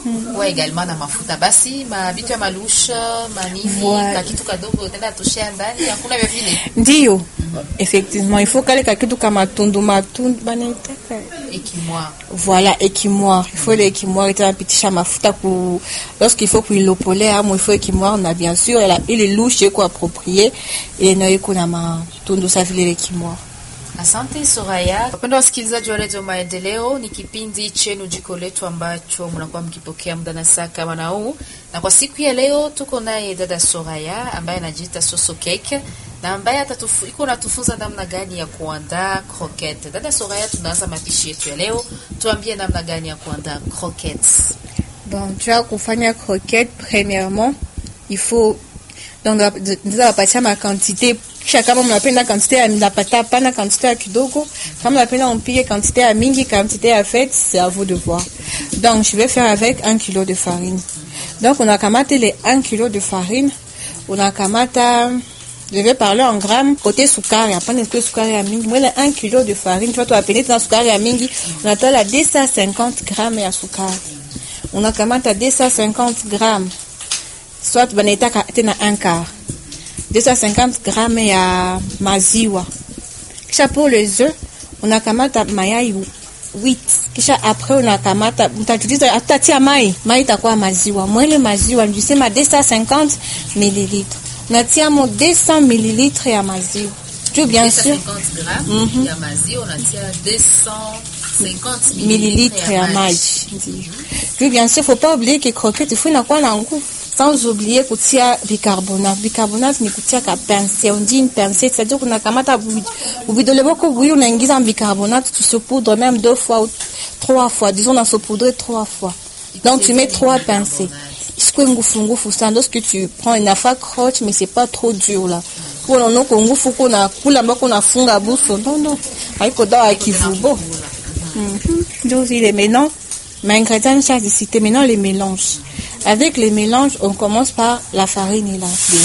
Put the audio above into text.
Kwa également na mafuta basi mabitu ya malusha manini na kitu kadogo tena tushia ndani hakuna vya vile. Ndio. Effectivement, il faut kale kitu kama matundu banaitaka équimoire. Voilà, équimoire. Il faut l'équimoire itapitisha mafuta lorsqu'il faut kuilopolea il faut équimoire na bien sûr il est louche kwa approprié et na iko na matundu sa vile l'équimoire. Asante Soraya. Wapenda wasikilizaji wa Radio Maendeleo, ni kipindi chenu Jiko Letu ambacho mnakuwa mkipokea muda na saa kama na huu. Na kwa siku ya leo tuko naye dada Soraya ambaye anajiita Soso Cake na ambaye iko natufunza namna gani ya kuandaa croquette. Dada Soraya, tunaanza mapishi yetu ya leo. Tuambie namna gani ya kuandaa croquettes. Bon, tu vas kufanya croquette premièrement, il faut donc ndio patia ma quantité kisha kama mnapenda quantité ya mnapata pana quantité ya kidogo, kama mnapenda mpige quantité ya mingi, quantité ya fête, c'est à vous de voir. Donc je vais faire avec 1 kg de farine. Donc on a kamata les 1 kg de farine, on a kamata, je vais parler en grammes côté sukari, hapana que sukari ya mingi. Moi les 1 kg de farine, tu vois tu appeler dans sukari ya mingi, on a la 250 grammes ya sukari. On a kamata 250 grammes soit banaitaka tena 1 quart. 250 grammes ya maziwa. Kisha pour les œufs, on a kamata mayai 8. Kisha après on a kamata mtajuliza atatia mai itakuwa maziwa. Mwele maziwa nilisema 250 ml. Unatia mo 200 ml ya maziwa. Tu bien sûr 250 grammes ya maziwa unatia 250 ml ya maji. Tu bien sûr faut pas oublier que croquette il faut inakuwa na nguvu. Sans oublier kutia bicarbonate. Bicarbonate ni kutia ka pincée. On dit une pincée, c'est-à-dire qu'on a kamata bidole boko bouilli, on ingiza en bicarbonate, tu saupoudres même 2 fois ou 3 fois. Disons, on a saupoudré 3 fois. Donc, tu mets 3 pincées. Lorsque tu prends une affaire croche, mais c'est pas trop dur, là. Pour non, qu'on a kula mbako na funga buso. Non. Haiko dawa kivubo. Donc, les mélanges. Mais ingrédients, chaque cité. Maintenant, les mélanges. Avec les mélanges, on commence par la farine et la